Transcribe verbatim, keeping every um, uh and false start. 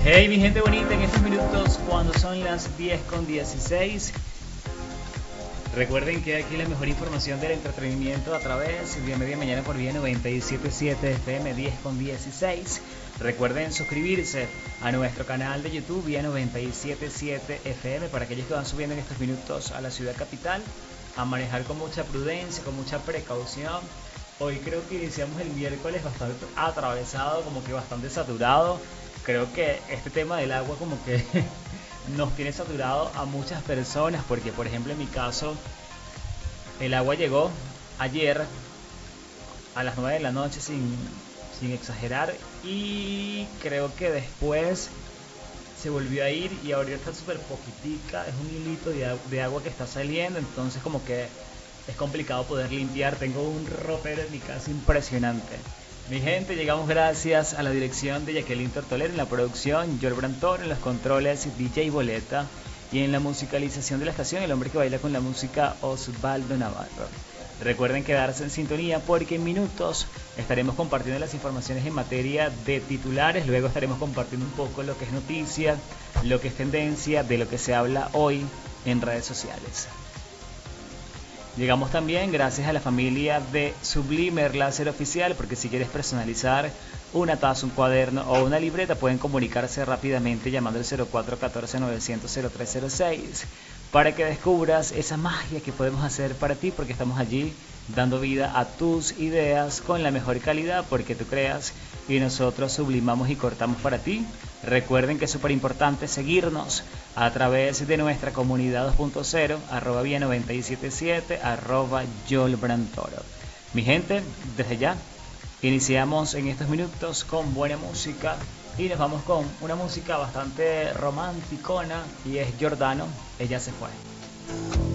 Hey mi gente bonita, en estos minutos cuando son las diez con dieciséis, recuerden que aquí la mejor información del entretenimiento a través de Media Mañana por Vía noventa y siete punto siete F M diez con dieciséis. Recuerden suscribirse a nuestro canal de YouTube Vía noventa y siete punto siete F M para aquellos que van subiendo en estos minutos a la ciudad capital, a manejar con mucha prudencia, con mucha precaución. Hoy creo que iniciamos el miércoles bastante atravesado, como que bastante saturado. Creo que este tema del agua como que nos tiene saturado a muchas personas, porque por ejemplo en mi caso el agua llegó ayer a las nueve de la noche sin, sin exagerar, y creo que después se volvió a ir y ahorita está súper poquitica, es un hilito de, de agua que está saliendo, entonces como que es complicado poder limpiar. Tengo un ropero en mi casa impresionante. Mi gente, llegamos gracias a la dirección de Jacqueline Tortoler, en la producción Joel Brantor, en los controles D J Boleta, y en la musicalización de la estación el hombre que baila con la música, Osvaldo Navarro. Recuerden quedarse en sintonía porque en minutos estaremos compartiendo las informaciones en materia de titulares, luego estaremos compartiendo un poco lo que es noticia, lo que es tendencia, de lo que se habla hoy en redes sociales. Llegamos también gracias a la familia de Sublimer Láser Oficial, porque si quieres personalizar una taza, un cuaderno o una libreta, pueden comunicarse rápidamente llamando al cero cuatro uno cuatro nueve cero cero cero tres cero seis para que descubras esa magia que podemos hacer para ti, porque estamos allí dando vida a tus ideas con la mejor calidad, porque tú creas y nosotros sublimamos y cortamos para ti. Recuerden que es súper importante seguirnos a través de nuestra comunidad dos punto cero, arroba vía noventa y siete punto siete, arroba Joel Brantoro. Mi gente, desde ya iniciamos en estos minutos con buena música y nos vamos con una música bastante romanticona, y es Giordano, Ella se fue.